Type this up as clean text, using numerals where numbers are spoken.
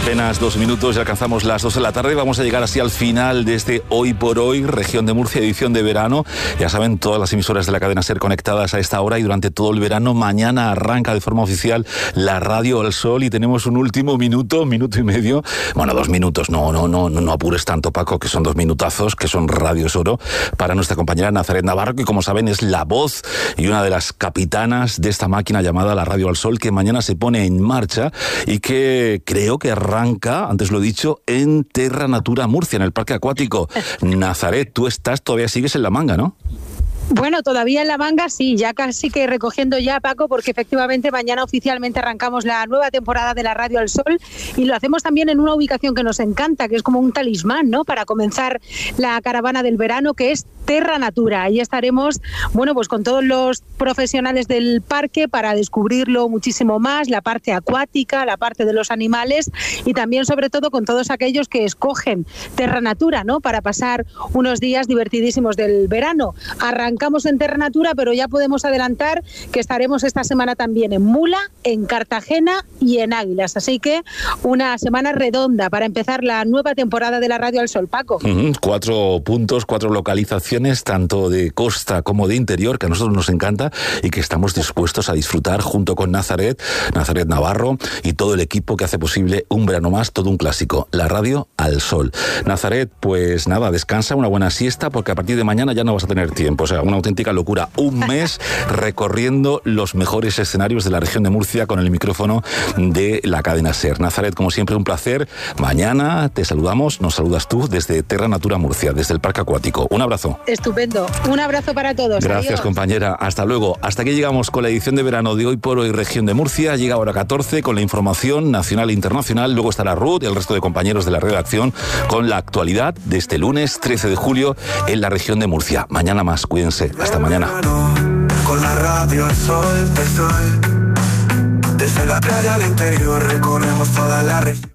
Apenas 2 minutos y alcanzamos las 2 de la tarde. Vamos a llegar así al final de este Hoy por Hoy, Región de Murcia, edición de verano. Ya saben, todas las emisoras de la cadena SER conectadas a esta hora y durante todo el verano. Mañana arranca de forma oficial la Radio al Sol y tenemos un último minuto y medio. Bueno, 2 minutos, no apures tanto, Paco, que son 2 minutazos, que son radios oro, para nuestra compañera Nazaret Navarro, que como saben es la voz y una de las capitanas de esta máquina llamada la Radio al Sol, que mañana se pone en marcha y que creo que arranca, antes lo he dicho, en Terra Natura Murcia, en el parque acuático. Nazaret, tú todavía sigues en la manga, ¿no? Bueno, todavía en la manga sí, ya casi que recogiendo ya, Paco, porque efectivamente mañana oficialmente arrancamos la nueva temporada de la Radio al Sol y lo hacemos también en una ubicación que nos encanta, que es como un talismán, ¿no?, para comenzar la caravana del verano, que es Terra Natura. Ahí estaremos, bueno, pues con todos los profesionales del parque para descubrirlo muchísimo más, la parte acuática, la parte de los animales y también, sobre todo, con todos aquellos que escogen Terra Natura, ¿no?, para pasar unos días divertidísimos del verano. Arrancamos en Terra Natura, pero ya podemos adelantar que estaremos esta semana también en Mula, en Cartagena y en Águilas. Así que una semana redonda para empezar la nueva temporada de la Radio al Sol, Paco. 4 puntos, 4 localizaciones, tanto de costa como de interior, que a nosotros nos encanta y que estamos dispuestos a disfrutar junto con Nazaret Navarro y todo el equipo que hace posible un verano más, todo un clásico, la Radio al Sol. Nazaret, pues nada, descansa, una buena siesta, porque a partir de mañana ya no vas a tener tiempo. O sea, una auténtica locura. Un mes recorriendo los mejores escenarios de la región de Murcia con el micrófono de la cadena SER. Nazaret, como siempre, un placer. Mañana te saludamos, nos saludas tú desde Terra Natura Murcia, desde el parque acuático. Un abrazo. Estupendo. Un abrazo para todos. Gracias, adiós, compañera. Hasta luego. Hasta aquí llegamos con la edición de verano de Hoy por Hoy, Región de Murcia. Llega hora 14 con la información nacional e internacional. Luego estará Ruth y el resto de compañeros de la redacción con la actualidad de este lunes 13 de julio en la región de Murcia. Mañana más. Cuídense. Hasta mañana. Con la Radio al Sol, desde la playa al interior recorremos toda la región.